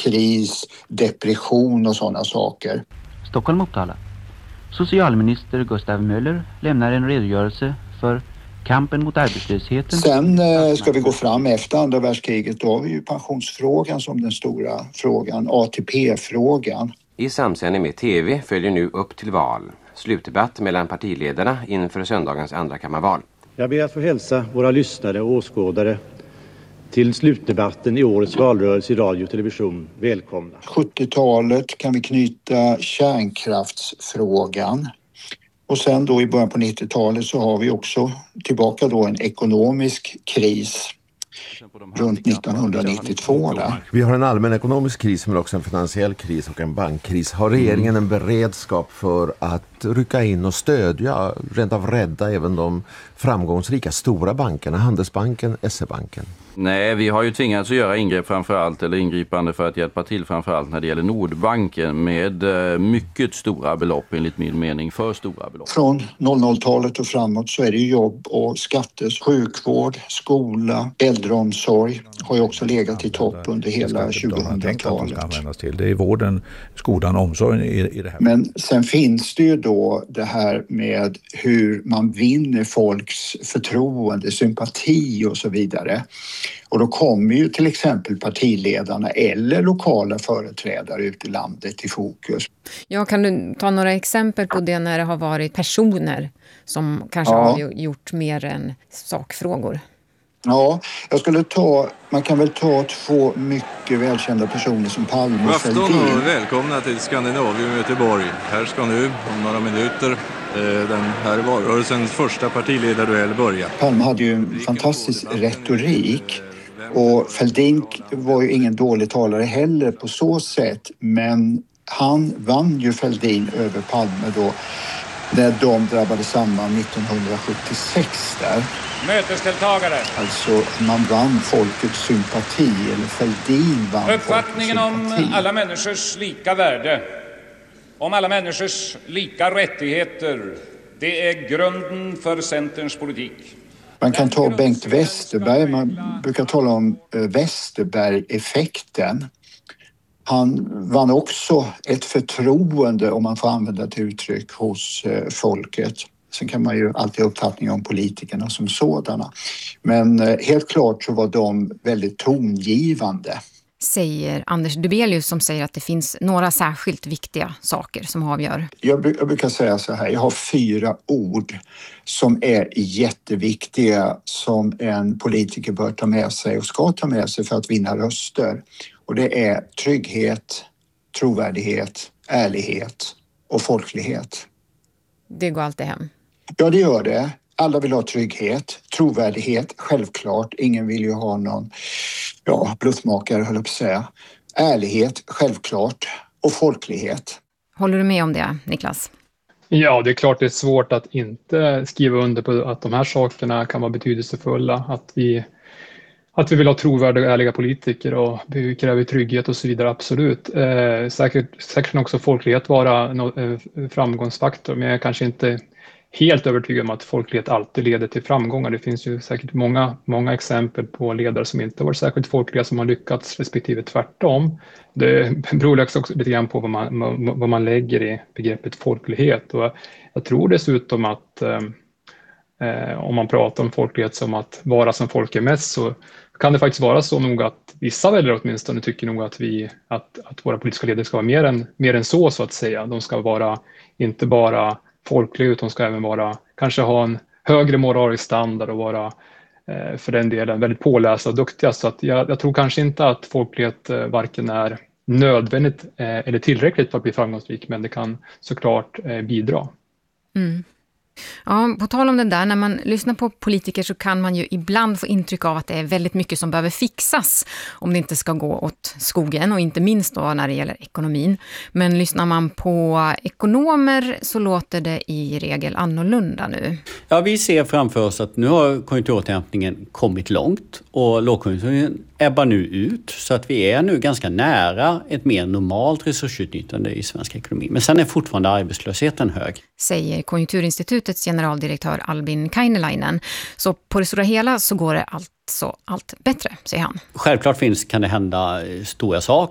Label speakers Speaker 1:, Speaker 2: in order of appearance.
Speaker 1: kris, depression och sådana saker.
Speaker 2: Stockholm-Uppsala. Socialminister Gustav Möller lämnar en redogörelse för kampen mot arbetslösheten.
Speaker 1: Sen ska vi gå fram efter andra världskriget. Då har vi ju pensionsfrågan som den stora frågan, ATP-frågan.
Speaker 3: I samsändning med TV följer nu upp till val. Slutdebatt mellan partiledarna inför söndagens andrakammarval.
Speaker 4: Jag ber att få hälsa våra lyssnare och åskådare till slutdebatten i årets valrörelse i radio och television. Välkomna.
Speaker 1: 70-talet kan vi knyta kärnkraftsfrågan. Och sen då i början på 90-talet så har vi också tillbaka då en ekonomisk kris runt 1992 där.
Speaker 5: Vi har en allmän ekonomisk kris men också en finansiell kris och en bankkris. Har regeringen en beredskap för att rycka in och stödja, rent av rädda även de framgångsrika stora bankerna, Handelsbanken, SE-banken?
Speaker 6: Nej, vi har ju tvingats att göra ingrepp framförallt, eller ingripande för att hjälpa till framförallt när det gäller Nordbanken med mycket stora belopp, enligt min mening för stora belopp.
Speaker 1: Från 00-talet och framåt så är det jobb och skatter, sjukvård, skola, äldreomsorg har ju också legat i topp under hela 2000-talet.
Speaker 7: Det är vården, skolan och omsorgen i det här.
Speaker 1: Men sen finns det ju då det här med hur man vinner folks förtroende, sympati och så vidare. Och då kommer ju till exempel partiledarna eller lokala företrädare ute i landet i fokus.
Speaker 8: Ja, kan du ta några exempel på det när det har varit personer som kanske har gjort mer än sakfrågor?
Speaker 1: Ja, man kan väl ta två mycket välkända personer som Palme och Fälldin.
Speaker 9: God afton och välkomna till Skandinavium Göteborg. Här ska nu om några minuter den här valrörelsens första partiledarduell börja.
Speaker 1: Palme hade ju en fantastisk retorik och Fälldin var ju ingen dålig talare heller på så sätt, men han vann ju Fälldin över Palme då när de drabbade samman 1976 där.
Speaker 10: Mötesdeltagare.
Speaker 1: Alltså man vann folkets sympati, eller Fälldin vann
Speaker 10: uppfattningen om alla människors lika värde, om alla människors lika rättigheter, det är grunden för Centerns politik.
Speaker 1: Man kan ta Bengt Westerberg, man brukar tala om Westerberg-effekten. Han vann också ett förtroende, om man får använda ett uttryck, hos folket. Sen kan man ju alltid ha uppfattning om politikerna som sådana. Men helt klart så var de väldigt tongivande.
Speaker 8: Säger Anders Dubelius som säger att det finns några särskilt viktiga saker som avgör.
Speaker 1: Jag brukar säga så här, jag har 4 ord som är jätteviktiga som en politiker bör ta med sig och ska ta med sig för att vinna röster. Och det är trygghet, trovärdighet, ärlighet och folklighet.
Speaker 8: Det går alltid hem.
Speaker 1: Ja, det gör det. Alla vill ha trygghet, trovärdighet, självklart. Ingen vill ju ha någon bluffmakare, höll jag på att säga. Ärlighet, självklart. Och folklighet.
Speaker 8: Håller du med om det, Niklas?
Speaker 11: Ja, det är klart det är svårt att inte skriva under på att de här sakerna kan vara betydelsefulla. Att vi vill ha trovärdiga och ärliga politiker och vi kräver trygghet och så vidare, absolut. Säkert kan också folklighet vara en framgångsfaktor, men jag är kanske inte helt övertygad om att folklighet alltid leder till framgångar. Det finns ju säkert många exempel på ledare som inte varit särskilt folkliga som har lyckats, respektive tvärtom. Det beror också lite grann på vad man lägger i begreppet folklighet. Och jag tror dessutom att om man pratar om folklighet som att vara som folk är mest, så kan det faktiskt vara så nog att vissa väljare åtminstone tycker nog att våra politiska ledare ska vara mer än så att säga. De ska vara inte bara folkliga, utan de ska även kanske ha en högre moralisk standard och vara för den delen väldigt pålästa och duktiga. Så att jag tror kanske inte att folklighet varken är nödvändigt eller tillräckligt för att bli framgångsrik, men det kan såklart bidra.
Speaker 8: Mm. Ja, på tal om det där, när man lyssnar på politiker så kan man ju ibland få intryck av att det är väldigt mycket som behöver fixas om det inte ska gå åt skogen, och inte minst då när det gäller ekonomin. Men lyssnar man på ekonomer så låter det i regel annorlunda nu.
Speaker 12: Ja, vi ser framför oss att nu har konjunkturåterhämtningen kommit långt och lågkonjunkturen ebbar nu ut, så att vi är nu ganska nära ett mer normalt resursutnyttjande i svensk ekonomi. Men sen är fortfarande arbetslösheten hög. Säger
Speaker 8: Konjunkturinstitutets generaldirektör Albin Kainelainen. Så på det stora hela så går det allt bättre, säger han.
Speaker 12: Självklart kan det hända stora saker.